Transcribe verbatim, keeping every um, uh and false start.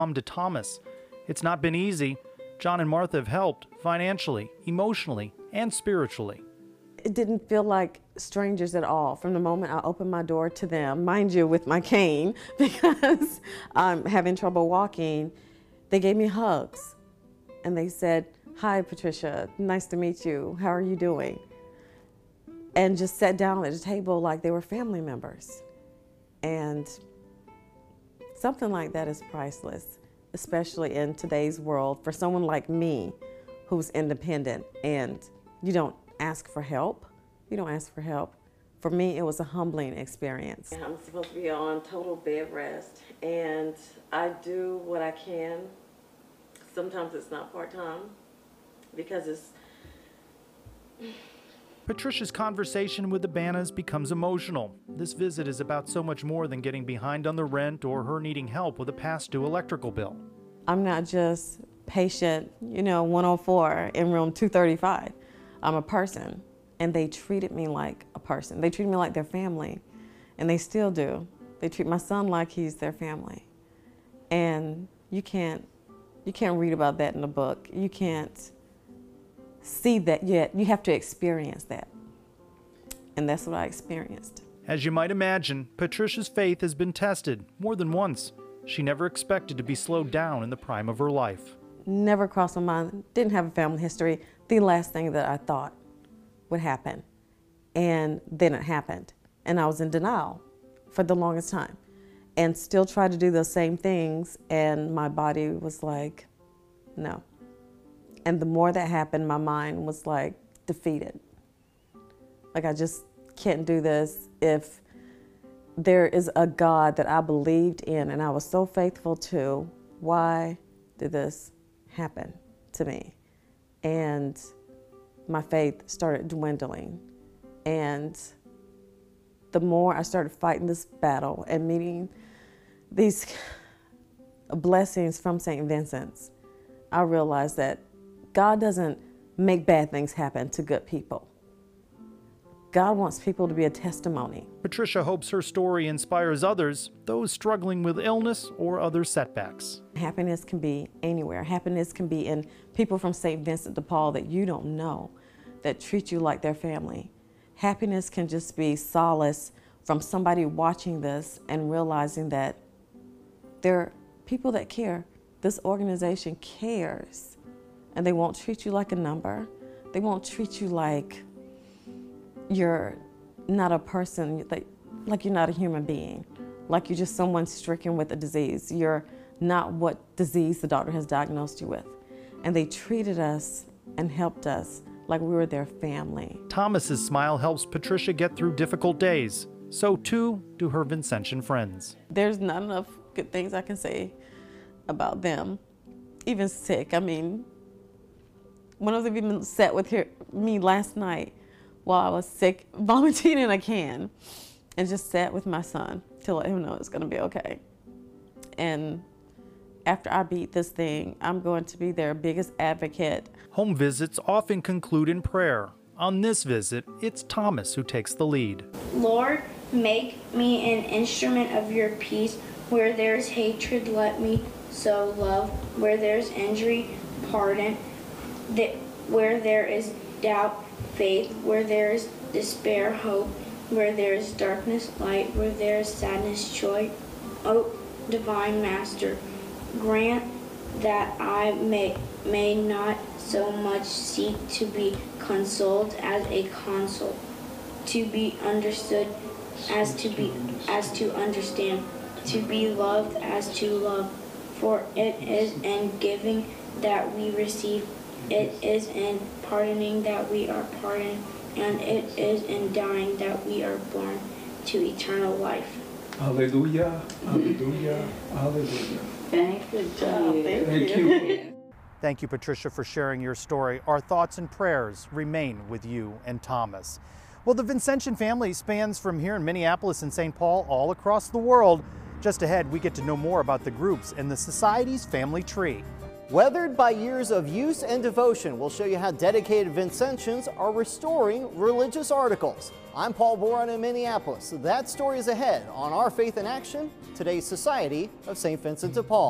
Mom to Thomas. It's not been easy. John and Martha have helped financially, emotionally, and spiritually. It didn't feel like strangers at all from the moment I opened my door to them, mind you, with my cane, because I'm having trouble walking. They gave me hugs and they said, "Hi, Patricia, nice to meet you. How are you doing?" And just sat down at a table like they were family members. And something like that is priceless, especially in today's world for someone like me who's independent and you don't ask for help. You don't ask for help. For me, it was a humbling experience. I'm supposed to be on total bed rest, and I do what I can. Sometimes it's not part-time because it's... Patricia's conversation with the Bannas becomes emotional. This visit is about so much more than getting behind on the rent or her needing help with a past due electrical bill. I'm not just patient, you know, one oh four in room two thirty-five. I'm a person, and they treated me like a person. They treated me like their family, and they still do. They treat my son like he's their family. And you can't, you can't read about that in a book. You can't see that yet. You have to experience that. And that's what I experienced. As you might imagine, Patricia's faith has been tested more than once. She never expected to be slowed down in the prime of her life. Never crossed my mind, didn't have a family history. The last thing that I thought would happen. And then it happened. And I was in denial for the longest time and still tried to do those same things. And my body was like, no. And the more that happened, my mind was like defeated. Like, I just can't do this. If there is a God that I believed in and I was so faithful to, why did this happen to me? And my faith started dwindling. And the more I started fighting this battle and meeting these blessings from Saint Vincent's, I realized that God doesn't make bad things happen to good people. God wants people to be a testimony. Patricia hopes her story inspires others, those struggling with illness or other setbacks. Happiness can be anywhere. Happiness can be in people from Saint Vincent de Paul that you don't know, that treat you like their family. Happiness can just be solace from somebody watching this and realizing that there are people that care. This organization cares, and they won't treat you like a number. They won't treat you like you're not a person, like, like you're not a human being, like you're just someone stricken with a disease. You're not what disease the doctor has diagnosed you with. And they treated us and helped us like we were their family. Thomas's smile helps Patricia get through difficult days. So too do her Vincentian friends. There's not enough good things I can say about them. Even sick, I mean, one of them even sat with her, me last night while I was sick, vomiting in a can, and just sat with my son to let him know it's gonna be okay. And after I beat this thing, I'm going to be their biggest advocate. Home visits often conclude in prayer. On this visit, it's Thomas who takes the lead. Lord, make me an instrument of your peace. Where there's hatred, let me sow love. Where there's injury, pardon. That where there is doubt, faith. Where there is despair, hope. Where there is darkness, light. Where there is sadness, joy. O divine Master, grant that I may may not so much seek to be consoled as a console, to be understood as to be as to understand, to be loved as to love. For it is in giving that we receive, it is in pardoning that we are pardoned, and it is in dying that we are born to eternal life. Hallelujah, hallelujah, hallelujah. Thank you. Thank, Thank you. you. Thank you, Patricia, for sharing your story. Our thoughts and prayers remain with you and Thomas. Well, the Vincentian family spans from here in Minneapolis and Saint Paul all across the world. Just ahead, we get to know more about the groups and the Society's family tree. Weathered by years of use and devotion, we'll show you how dedicated Vincentians are restoring religious articles. I'm Paul Boron in Minneapolis. That story is ahead on Our Faith in Action, today's Society of Saint Vincent de Paul.